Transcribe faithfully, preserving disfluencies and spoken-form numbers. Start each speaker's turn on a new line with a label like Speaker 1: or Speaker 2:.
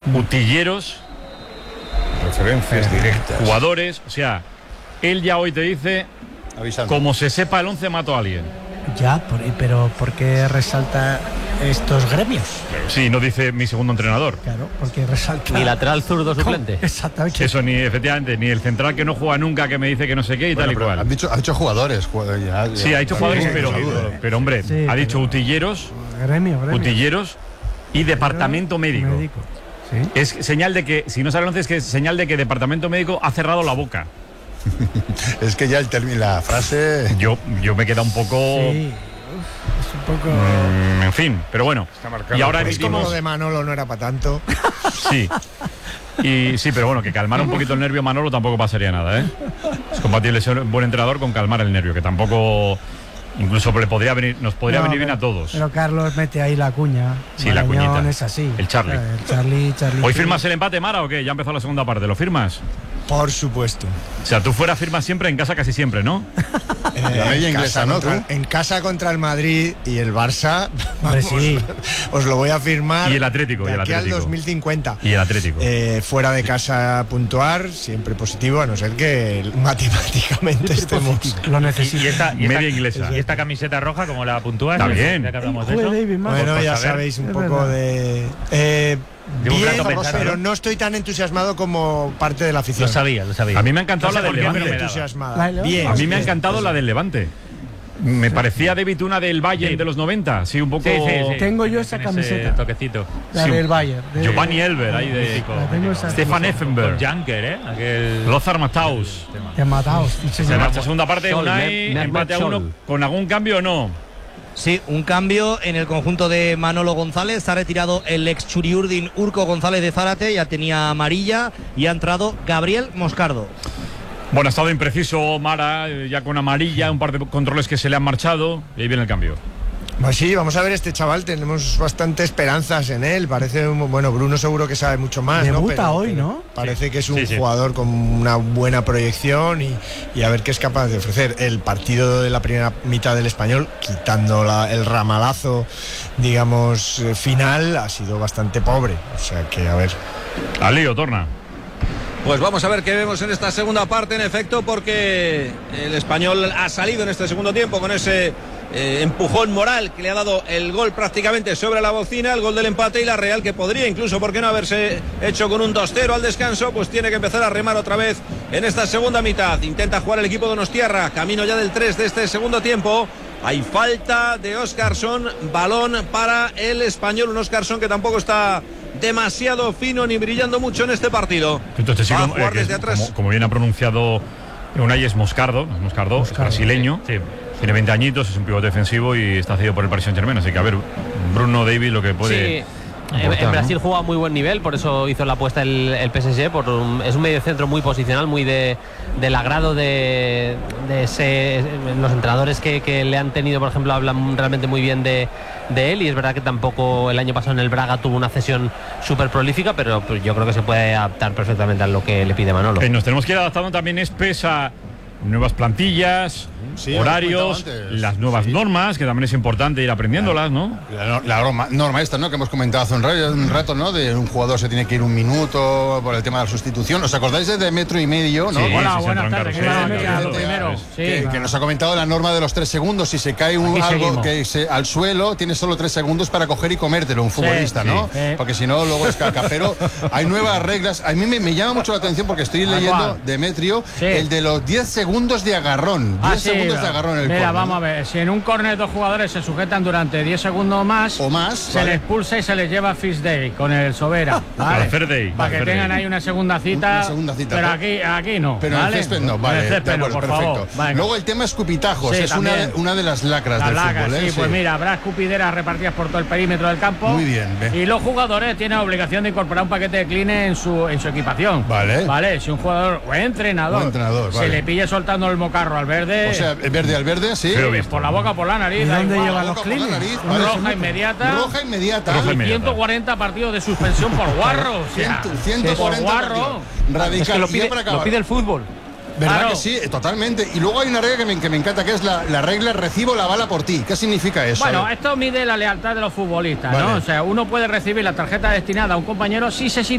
Speaker 1: utilleros,
Speaker 2: referencias eh, directas,
Speaker 1: jugadores, o sea, él ya hoy te dice, avisando, como se sepa el once mato a alguien.
Speaker 3: Ya, por, pero ¿por qué resalta estos gremios?
Speaker 1: Pero sí, no dice mi segundo entrenador.
Speaker 3: Claro, porque resalta...
Speaker 4: Ni lateral zurdo suplente.
Speaker 3: Exactamente.
Speaker 1: Eso, ni efectivamente, ni el central que no juega nunca, que me dice que no sé qué y
Speaker 2: bueno,
Speaker 1: tal y cual.
Speaker 2: Ha dicho, ha dicho jugadores. Ya, ya,
Speaker 1: sí, ha dicho jugadores, sí, pero, pero, pero hombre,
Speaker 3: sí,
Speaker 1: ha dicho
Speaker 3: pero,
Speaker 1: utilleros,
Speaker 3: gremio, gremio.
Speaker 1: utilleros y departamento médico.
Speaker 3: médico. ¿Sí?
Speaker 1: Es señal de que, si no sale el once, es que es señal de que departamento médico ha cerrado la boca.
Speaker 2: Es que ya el término, la frase...
Speaker 1: Yo, yo me queda un poco...
Speaker 3: Sí. Es un poco...
Speaker 1: Mm, en fin, pero bueno. Y ahora
Speaker 5: es como lo de Manolo no era para tanto.
Speaker 1: Sí. Y sí, pero bueno, que calmar un poquito el nervio Manolo tampoco pasaría nada, ¿eh? Es compatible ser un buen entrenador con calmar el nervio, que tampoco... Incluso le podría venir, nos podría no, venir bien a todos.
Speaker 3: Pero Carlos mete ahí la cuña.
Speaker 1: Sí, la cuñita.
Speaker 3: Es así.
Speaker 1: El Charlie.
Speaker 3: El Charlie, Charlie.
Speaker 1: ¿Hoy firmas el empate, Mara, o qué? Ya empezó la segunda parte. ¿Lo firmas?
Speaker 5: Por supuesto.
Speaker 1: O sea, tú fuera firmas siempre, en casa casi siempre, ¿no?
Speaker 5: Eh, la media inglesa, ¿no? Contra, en casa contra el Madrid y el Barça, vamos, sí. Os lo voy a firmar.
Speaker 1: Y el Atlético.
Speaker 5: De
Speaker 1: y el
Speaker 5: aquí
Speaker 1: Atlético.
Speaker 5: al dos mil cincuenta.
Speaker 1: Y el Atlético.
Speaker 5: Eh, fuera de casa puntuar, siempre positivo, a no ser que matemáticamente estemos...
Speaker 3: Lo necesito.
Speaker 6: Y, y, esta, y,
Speaker 1: media
Speaker 6: esta,
Speaker 1: inglesa.
Speaker 6: y esta camiseta roja, como la puntúas.
Speaker 1: Está bien.
Speaker 6: Ya que hablamos de eso.
Speaker 3: David,
Speaker 5: bueno, ya sabéis un poco de... Eh, Bien,
Speaker 6: pensar,
Speaker 5: pero
Speaker 6: ¿no?
Speaker 5: no estoy tan entusiasmado como parte de la afición.
Speaker 6: Lo sabía, lo sabía.
Speaker 1: A mí me ha encantado
Speaker 5: no sé
Speaker 1: la del Levante.
Speaker 5: Entusiasmada. Bien,
Speaker 1: a mí me ha
Speaker 5: bien,
Speaker 1: encantado
Speaker 5: bien.
Speaker 1: la del Levante. Me parecía, David, una del Bayern sí. de los noventa. Sí, un poco...
Speaker 6: Sí, sí, sí.
Speaker 3: Tengo yo esa camiseta.
Speaker 6: Toquecito.
Speaker 3: La
Speaker 1: sí.
Speaker 3: del Bayern. De...
Speaker 1: Giovanni Elber, ahí de... Stefan Effenberg.
Speaker 6: Janker, ¿eh? Aquel...
Speaker 1: Lothar Matthaus.
Speaker 3: De Matthaus.
Speaker 1: Se marcha segunda parte, Unai, empate a uno. ¿Con algún cambio o no?
Speaker 7: Sí, un cambio en el conjunto de Manolo González. Se ha retirado el ex Churiurdin Urco González de Zárate, ya tenía amarilla, y ha entrado Gabriel Moscardo.
Speaker 1: Bueno, ha estado impreciso Mara, ya con amarilla, un par de controles que se le han marchado, y ahí viene el cambio.
Speaker 5: Pues sí, vamos a ver este chaval, tenemos bastante esperanzas en él, parece, bueno, Bruno seguro que sabe mucho más,
Speaker 3: Debuta
Speaker 5: ¿no? Pero,
Speaker 3: hoy, ¿no?
Speaker 5: Parece
Speaker 1: sí.
Speaker 5: que es un
Speaker 1: sí, sí.
Speaker 5: jugador con una buena proyección y, y a ver qué es capaz de ofrecer. El partido de la primera mitad del Español, quitando la, el ramalazo, digamos, final, ha sido bastante pobre, o sea que a ver.
Speaker 1: Al lío, torna.
Speaker 8: Pues vamos a ver qué vemos en esta segunda parte, en efecto, porque el Español ha salido en este segundo tiempo con ese eh, empujón moral que le ha dado el gol prácticamente sobre la bocina, el gol del empate, y la Real, que podría incluso, ¿por qué no haberse hecho con un dos cero al descanso? Pues tiene que empezar a remar otra vez en esta segunda mitad. Intenta jugar el equipo de Donostiarra, camino ya del tres de este segundo tiempo. Hay falta de Óscarson, balón para el Español, un Óscarson que tampoco está demasiado fino ni brillando mucho en este partido.
Speaker 1: Entonces, sí,
Speaker 8: Va a
Speaker 1: como,
Speaker 8: jugar
Speaker 1: eh,
Speaker 8: desde atrás.
Speaker 1: Como, como bien ha pronunciado Unai, es Moscardo, es Moscardo, Moscardo, brasileño, sí. Tiene veinte añitos, es un pivote defensivo y está cedido por el Paris Saint-Germain, así que a ver, Bruno David lo que puede...
Speaker 4: Sí. Aportar, en Brasil, ¿no? Juega a muy buen nivel, por eso hizo la apuesta el, el P S G. Por un, es un mediocentro muy posicional, muy de, del agrado de, de ese, los entrenadores que, que le han tenido, por ejemplo, hablan realmente muy bien de, de él. Y es verdad que tampoco el año pasado en el Braga tuvo una cesión súper prolífica, pero pues, yo creo que se puede adaptar perfectamente a lo que le pide Manolo.
Speaker 1: Eh, nos tenemos que ir adaptando también, es pesa nuevas plantillas, sí, horarios, las nuevas sí. normas, que también es importante ir aprendiéndolas, ¿no?
Speaker 2: La, la norma, norma esta, ¿no? Que hemos comentado hace un rato, un rato, ¿no? De un jugador se tiene que ir un minuto por el tema de la sustitución. ¿Os acordáis de metro y medio, no?
Speaker 1: Sí,
Speaker 9: Hola,
Speaker 1: sí,
Speaker 9: buenas tardes.
Speaker 1: Sí,
Speaker 9: claro,
Speaker 1: sí,
Speaker 9: claro,
Speaker 1: sí,
Speaker 9: primero.
Speaker 2: Sí,
Speaker 9: Sí,
Speaker 2: que,
Speaker 9: claro.
Speaker 2: que nos ha comentado la norma de los tres segundos. Si se cae un, algo
Speaker 9: seguimos.
Speaker 2: que se, al suelo, tienes solo tres segundos para coger y comértelo, un futbolista,
Speaker 9: sí,
Speaker 2: ¿no?
Speaker 9: sí.
Speaker 2: Porque si no, luego es caca. Pero hay nuevas reglas. A mí me, me llama mucho la atención porque estoy leyendo
Speaker 9: ¿Cuál?
Speaker 2: Demetrio,
Speaker 9: Sí.
Speaker 2: el de los diez segundos de agarrón. diez
Speaker 9: Ah, sí,
Speaker 2: segundos de agarrón en el
Speaker 9: Mira,
Speaker 2: córner.
Speaker 9: vamos a ver. Si en un córner dos jugadores se sujetan durante diez segundos más,
Speaker 2: o más,
Speaker 9: se
Speaker 2: vale.
Speaker 9: les expulsa y se les lleva a Fish Day con el Sobera. ¿Vale?
Speaker 1: Fair day,
Speaker 9: Para que
Speaker 1: fair
Speaker 9: tengan
Speaker 1: day.
Speaker 9: ahí una segunda cita.
Speaker 2: Una segunda cita,
Speaker 9: pero
Speaker 2: ¿no?
Speaker 9: aquí, aquí no.
Speaker 2: Pero
Speaker 9: ¿vale?
Speaker 2: en el césped no, vale.
Speaker 9: En el césped
Speaker 2: de
Speaker 9: no,
Speaker 2: acuerdo,
Speaker 9: por
Speaker 2: perfecto.
Speaker 9: favor. Venga.
Speaker 2: Luego el tema escupitajos,
Speaker 9: Sí,
Speaker 2: es una,
Speaker 9: también.
Speaker 2: una de las lacras
Speaker 9: Las
Speaker 2: del
Speaker 9: lacras,
Speaker 2: fútbol, ¿eh?
Speaker 9: sí, pues
Speaker 2: Sí.
Speaker 9: mira, habrá escupideras repartidas por todo el perímetro del campo.
Speaker 2: Muy bien, ve.
Speaker 9: Y los jugadores tienen obligación de incorporar un paquete de clean en su, en su equipación.
Speaker 2: Vale.
Speaker 9: Vale, si un jugador o entrenador,
Speaker 2: O entrenador,
Speaker 9: se
Speaker 2: vale.
Speaker 9: le pilla soltando el mocarro al verde.
Speaker 2: O sea, el verde al verde, sí.
Speaker 1: Pero visto.
Speaker 9: Por la boca, por la nariz.
Speaker 3: ¿Y
Speaker 9: da
Speaker 3: dónde
Speaker 9: igual.
Speaker 3: llevan
Speaker 2: La
Speaker 3: los
Speaker 2: boca por la
Speaker 3: cleans?
Speaker 2: nariz, vale.
Speaker 9: Roja inmediata.
Speaker 2: Roja inmediata.
Speaker 1: Roja
Speaker 9: Y
Speaker 1: inmediata.
Speaker 9: ciento cuarenta partidos de suspensión por guarro. O sea,
Speaker 2: ciento cuarenta
Speaker 9: por guarro.
Speaker 2: partidos. Radical.
Speaker 4: Es que lo
Speaker 2: Y ya
Speaker 4: pide,
Speaker 2: para acabar.
Speaker 4: lo pide el fútbol.
Speaker 2: ¿Verdad
Speaker 9: Claro.
Speaker 2: que sí? Totalmente. Y luego hay una regla que me, que me encanta, que es la, la regla recibo la bala por ti. ¿Qué significa eso?
Speaker 9: Bueno, esto mide la lealtad de los futbolistas,
Speaker 2: Vale.
Speaker 9: ¿no? O sea, uno puede recibir la tarjeta destinada a un compañero si se